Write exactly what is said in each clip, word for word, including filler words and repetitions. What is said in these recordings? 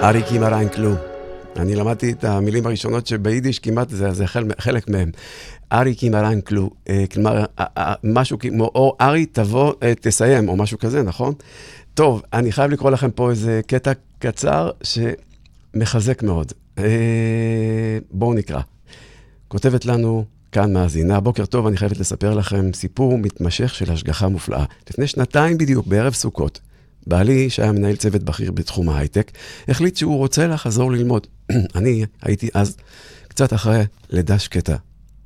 אריק מראן קלו. אני למדתי את המילים הראשונות שביידיש כמעט זה, זה חלק, חלק מהם. אריק מראן קלו. כלומר, משהו כמו, או ארי תבוא, תסיים, או משהו כזה, נכון? טוב, אני חייב לקרוא לכם פה איזה קטע קצר שמחזק מאוד. בואו נקרא. כותבת לנו כאן מאזינה, בוקר טוב, אני חייבת לספר לכם סיפור מתמשך של השגחה מופלאה. לפני שנתיים בדיוק, בערב סוכות, בעלי, שהיה מנהל צוות בכיר בתחום ההייטק, החליט שהוא רוצה לחזור ללמוד. אני הייתי אז קצת אחרי לידה שקטה.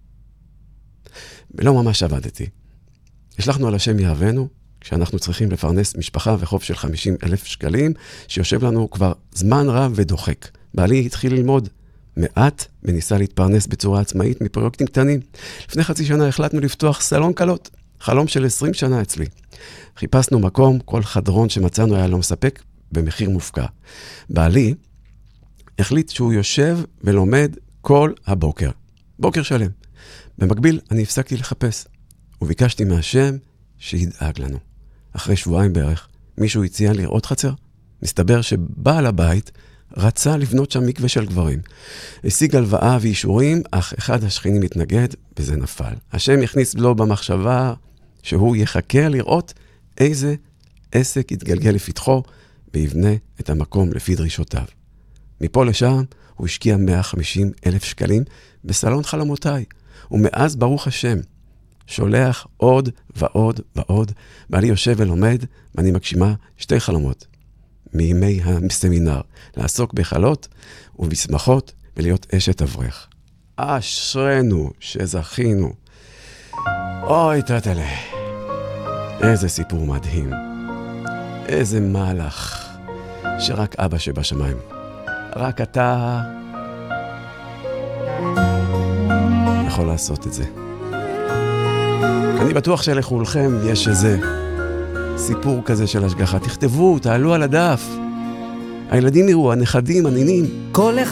ולא ממש עבדתי. השלחנו על השם יהבנו, כשאנחנו צריכים לפרנס משפחה וחוב של חמישים אלף שקלים, שיושב לנו כבר זמן רב ודוחק. בעלי התחיל ללמוד מעט וניסה להתפרנס בצורה עצמאית מפרויקטים קטנים. לפני חצי שנה החלטנו לפתוח סלון קלות, חלום של עשרים שנה אצלי. חיפשנו מקום, כל חדרון שמצאנו היה לא מספק, במחיר מופקע. בעלי החליט שהוא יושב ולומד כל הבוקר. בוקר שלם. במקביל אני הפסקתי לחפש, וביקשתי מהשם שידאג לנו. אחרי שבועיים בערך, מישהו הציע לראות חצר. מסתבר שבעל הבית רצה לבנות שם מקווה של גברים. השיג הלוואה ואישורים, אך אחד השכנים התנגד, וזה נפל. השם יכניס לו במחשבה שהוא יחכה לראות איזה עסק יתגלגל לפתחו, ויבנה את המקום לפי דרישותיו. מפה לשם הוא השקיע מאה וחמישים אלף שקלים בסלון חלומותיי, ומאז ברוך השם, שולח עוד ועוד ועוד, בעלי יושב ולומד, ואני מגשימה שתי חלומות. מימי הסמינר, לעסוק בחלות ובשמחות ולהיות אשת אברך. אשרנו שזכינו. אוי תתלה, איזה סיפור מדהים. איזה מהלך שרק אבא שבשמיים. רק אתה יכול לעשות את זה. אני בטוח שלכולכם יש איזה סיפור כזה של השגחה. תכתבו, תעלו על הדף. הילדים יראו, הנכדים, הנינים.